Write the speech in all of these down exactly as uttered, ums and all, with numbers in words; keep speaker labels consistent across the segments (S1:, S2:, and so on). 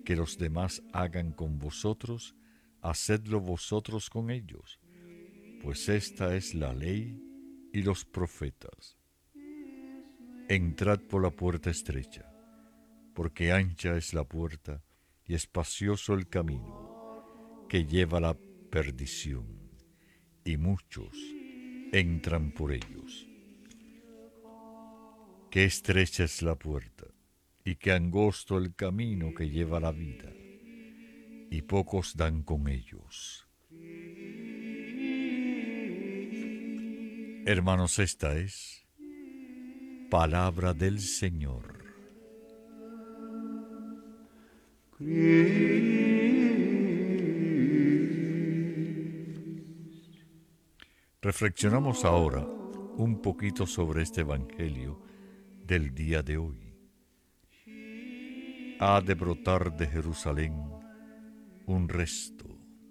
S1: que los demás hagan con vosotros, hacedlo vosotros con ellos, pues esta es la ley y los profetas. Entrad por la puerta estrecha, porque ancha es la puerta y espacioso el camino que lleva a la perdición, y muchos entran por ellos. Qué estrecha es la puerta, y qué angosto el camino que lleva a la vida, y pocos dan con ellos. Hermanos, esta es palabra del Señor. Reflexionamos ahora un poquito sobre este Evangelio del día de hoy. Ha de brotar de Jerusalén un resto.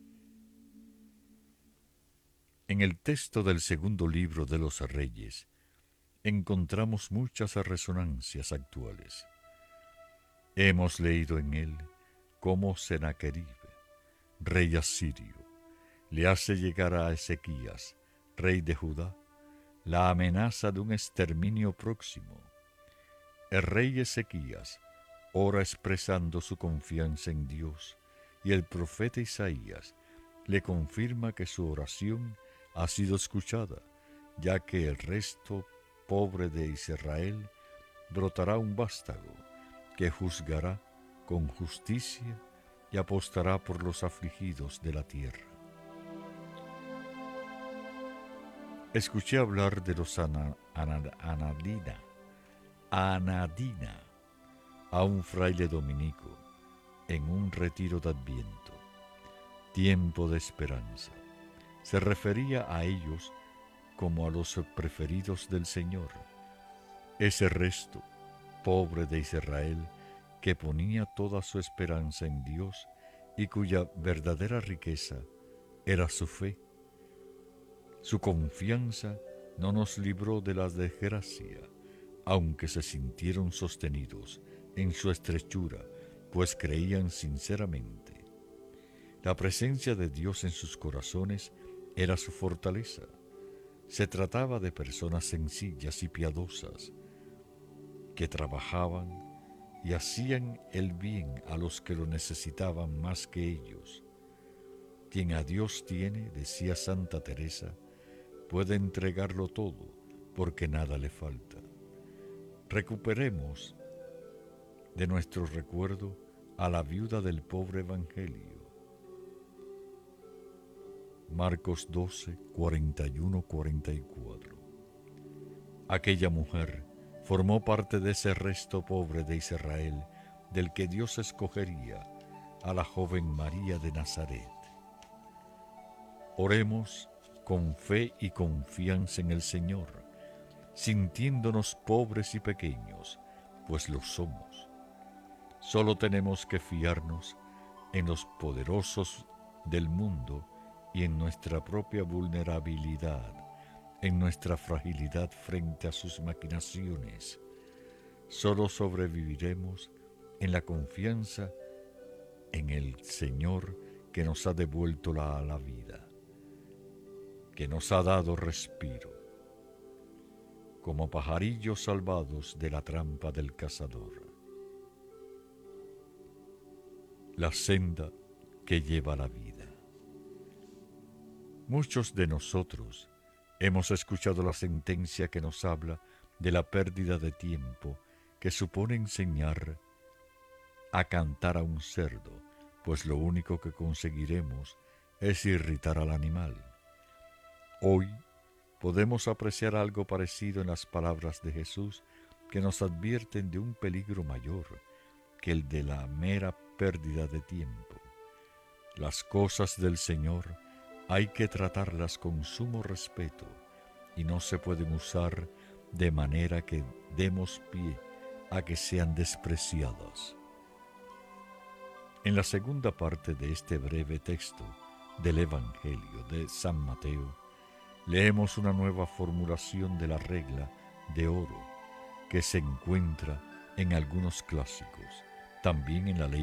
S1: En el texto del segundo libro de los Reyes encontramos muchas resonancias actuales. Hemos leído en él cómo Senaquerib, rey asirio, le hace llegar a Ezequías, rey de Judá, la amenaza de un exterminio próximo. El rey Ezequías ora expresando su confianza en Dios, y el profeta Isaías le confirma que su oración ha sido escuchada, ya que el resto pobre de Israel brotará un vástago que juzgará con justicia y apostará por los afligidos de la tierra. Escuché hablar de los ana, ana, anadina, anadina, a un fraile dominico en un retiro de Adviento, tiempo de esperanza. Se refería a ellos como a los preferidos del Señor, ese resto pobre de Israel que ponía toda su esperanza en Dios y cuya verdadera riqueza era su fe. Su confianza no nos libró de la desgracia, aunque se sintieron sostenidos en su estrechura, pues creían sinceramente. La presencia de Dios en sus corazones era su fortaleza. Se trataba de personas sencillas y piadosas que trabajaban y hacían el bien a los que lo necesitaban más que ellos. Quien a Dios tiene, decía Santa Teresa, puede entregarlo todo porque nada le falta. Recuperemos de nuestro recuerdo a la viuda del pobre Evangelio. Marcos doce, cuarenta y uno a cuarenta y cuatro. Aquella mujer formó parte de ese resto pobre de Israel del que Dios escogería a la joven María de Nazaret. Oremos con fe y confianza en el Señor, sintiéndonos pobres y pequeños, pues lo somos. Solo tenemos que fiarnos en los poderosos del mundo y en nuestra propia vulnerabilidad, en nuestra fragilidad frente a sus maquinaciones. Solo sobreviviremos en la confianza en el Señor que nos ha devuelto la, la vida, que nos ha dado respiro, como pajarillos salvados de la trampa del cazador. La senda que lleva la vida. Muchos de nosotros hemos escuchado la sentencia que nos habla de la pérdida de tiempo que supone enseñar a cantar a un cerdo, pues lo único que conseguiremos es irritar al animal. Hoy podemos apreciar algo parecido en las palabras de Jesús que nos advierten de un peligro mayor que el de la mera pérdida de tiempo. Las cosas del Señor hay que tratarlas con sumo respeto y no se pueden usar de manera que demos pie a que sean despreciadas. En la segunda parte de este breve texto del Evangelio de San Mateo, leemos una nueva formulación de la regla de oro que se encuentra en algunos clásicos, también en la ley